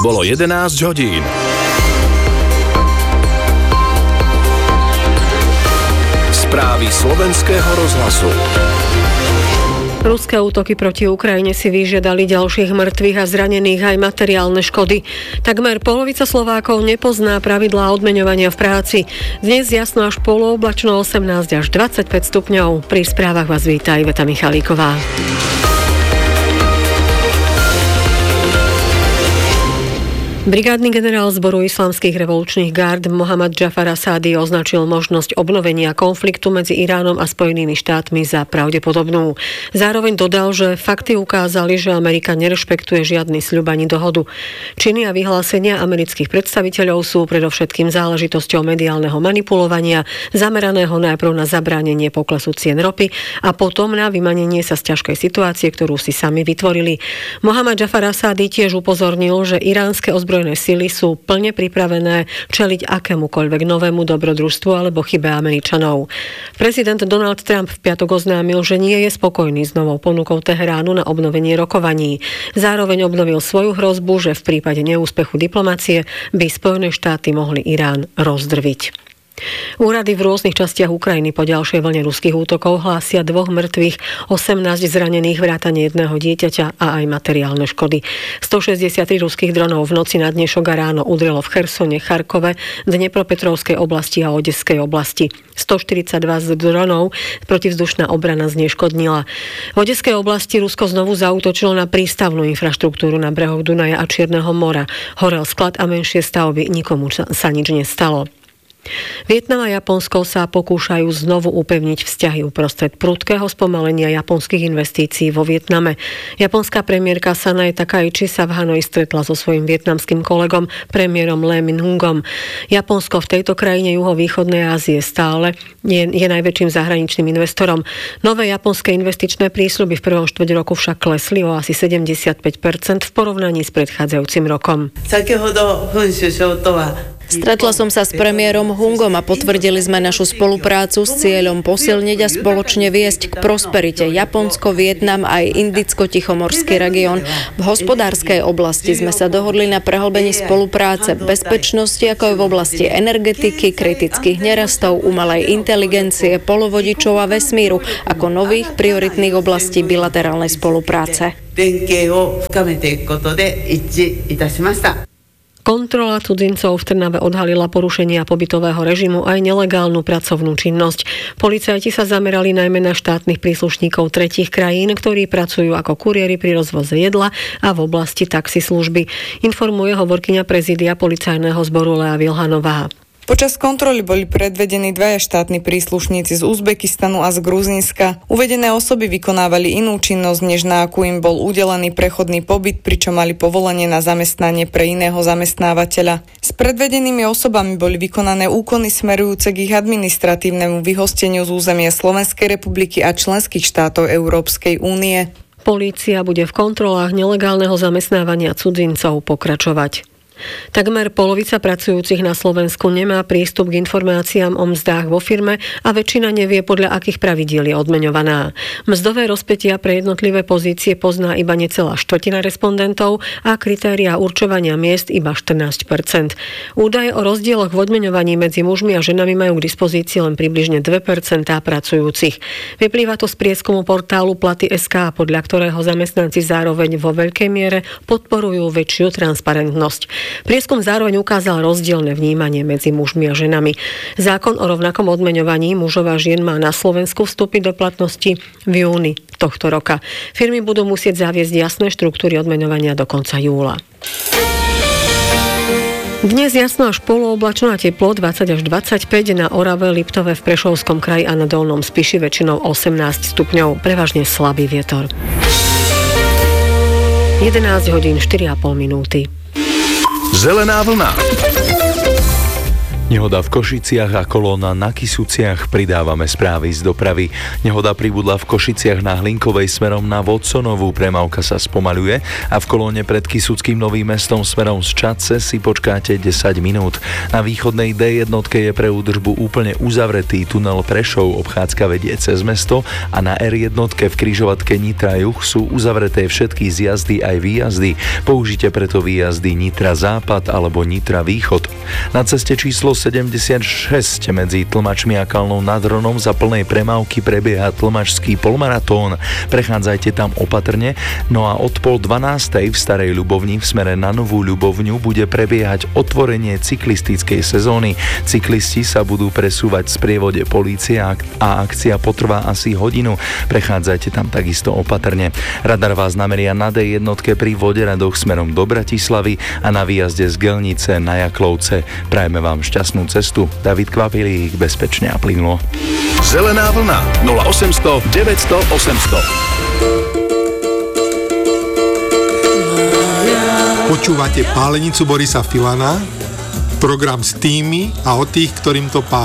Bolo 11 hodín. Správy Slovenského rozhlasu. Ruské útoky proti Ukrajine si vyžiadali ďalších mŕtvych a zranených aj materiálne škody. Takmer polovica Slovákov nepozná pravidlá odmeňovania v práci. Dnes jasno až polooblačno 18 až 25 stupňov. Pri správach vás víta Iveta Michalíková. Brigádny generál zboru islamských revolučných gárd Mohammad Džafar Asády označil možnosť obnovenia konfliktu medzi Iránom a Spojenými štátmi za pravdepodobnú. Zároveň dodal, že fakty ukázali, že Amerika nerešpektuje žiadny sľub ani dohodu. Činy a vyhlásenia amerických predstaviteľov sú predovšetkým záležitosťou mediálneho manipulovania, zameraného najprv na zabránenie poklesu cien ropy a potom na vymanenie sa z ťažkej situácie, ktorú si sami vytvorili. Mohammad Džafar Asády tiež upozornil, že iránske ozbrojené sily sú plne pripravené čeliť akémukoľvek novému dobrodružstvu alebo chybe Američanov. Prezident Donald Trump v piatok oznámil, že nie je spokojný s novou ponukou Teheránu na obnovenie rokovaní. Zároveň obnovil svoju hrozbu, že v prípade neúspechu diplomacie by Spojené štáty mohli Irán rozdrviť. Úrady v rôznych častiach Ukrajiny po ďalšej vlne ruských útokov hlásia 2 mŕtvych, 18 zranených vrátane jedného dieťaťa a aj materiálne škody. 163 ruských dronov v noci na dnešok a ráno udrelo v Chersone, Charkove, Dnepropetrovskej oblasti a Odeskej oblasti. 142 z dronov protivzdušná obrana zneškodnila. V Odeskej oblasti Rusko znovu zaútočilo na prístavnú infraštruktúru na brehoch Dunaja a Čierneho mora. Horel sklad a menšie stavby, nikomu sa nič nestalo. Vietnam a Japonsko sa pokúšajú znovu upevniť vzťahy uprostred prudkého spomalenia japonských investícií vo Vietname. Japonská premiérka Sanai Takaichi sa v Hanoji stretla so svojím vietnamským kolegom, premiérom Lee Min-hungom. Japonsko v tejto krajine juhovýchodnej Ázie stále je najväčším zahraničným investorom. Nové japonské investičné prísľuby v prvom štvrť roku však klesli o asi 75% v porovnaní s predchádzajúcim rokom. Stretla som sa s premiérom Hungom a potvrdili sme našu spoluprácu s cieľom posilniť a spoločne viesť k prosperite Japonsko, Vietnam aj Indicko-Tichomorský región. V hospodárskej oblasti sme sa dohodli na prehlbení spolupráce bezpečnosti, ako aj v oblasti energetiky, kritických nerastov, umelej inteligencie, polovodičov a vesmíru, ako nových prioritných oblastí bilaterálnej spolupráce. Kontrola cudzincov v Trnave odhalila porušenia pobytového režimu aj nelegálnu pracovnú činnosť. Policajti sa zamerali najmä na štátnych príslušníkov tretích krajín, ktorí pracujú ako kuriéri pri rozvoze jedla a v oblasti taxislužby, informuje hovorkyňa prezídia policajného zboru Lea Vilhanová. Počas kontroly boli predvedení 2 štátni príslušníci z Uzbekistanu a z Gruzínska. Uvedené osoby vykonávali inú činnosť, než na akú im bol udelený prechodný pobyt, pričom mali povolenie na zamestnanie pre iného zamestnávateľa. S predvedenými osobami boli vykonané úkony smerujúce k ich administratívnemu vyhosteniu z územia Slovenskej republiky a členských štátov Európskej únie. Polícia bude v kontrolách nelegálneho zamestnávania cudzincov pokračovať. Takmer polovica pracujúcich na Slovensku nemá prístup k informáciám o mzdách vo firme a väčšina nevie, podľa akých pravidiel je odmeňovaná. Mzdové rozpätia pre jednotlivé pozície pozná iba necelá štvrtina respondentov a kritériá určovania miest iba 14%. Údaje o rozdieloch v odmeňovaní medzi mužmi a ženami majú k dispozícii len približne 2% pracujúcich. Vyplýva to z prieskumu portálu Platy.sk, podľa ktorého zamestnanci zároveň vo veľkej miere podporujú väčšiu transparentnosť. Prieskum zároveň ukázal rozdielne vnímanie medzi mužmi a ženami. Zákon o rovnakom odmeňovaní mužov a žien má na Slovensku vstúpiť do platnosti v júni tohto roka. Firmy budú musieť zaviesť jasné štruktúry odmeňovania do konca júla. Dnes jasno až polooblačno a teplo 20 až 25, na Orave, Liptove, v Prešovskom kraji a na Dolnom Spiši väčšinou 18 stupňov, prevažne slabý vietor. 11 hodín 4,5 minúty. Zelená vlna. Nehoda v Košiciach a kolóna na Kysuciach. Pridávame správy z dopravy. Nehoda pribudla v Košiciach na Hlinkovej smerom na Vodsonovú. Premávka sa spomaľuje a v kolóne pred Kysuckým Novým Mestom smerom z Čadce si počkáte 10 minút. Na východnej D1 je pre údržbu úplne uzavretý tunel Prešov. Obchádzka vedie cez mesto a na R1 v križovatke Nitra Juh sú uzavreté všetky zjazdy aj výjazdy. Použite preto výjazdy Nitra Západ alebo Nitra Východ. Na ceste číslo 76 medzi Tlmačmi a Kalnou nad Hronom za plnej premávky prebieha tlmačský polmaratón. Prechádzajte tam opatrne, no a od 11:30 v Starej Ľubovni v smere na Novú Ľubovňu bude prebiehať otvorenie cyklistickej sezóny. Cyklisti sa budú presúvať z prievode polície a akcia potrvá asi hodinu. Prechádzajte tam takisto opatrne. Radar vás nameria na D1 pri Voderadoch smerom do Bratislavy a na výjazde z Gelnice na Jaklovce. Prajeme vám šťastnú cestu. David Kvapilík, bezpečne a plynulo. Zelená vlna 0800 900 800. Počúvate Pálenicu Borisa Filana, program s tými a o tých, ktorým to páli.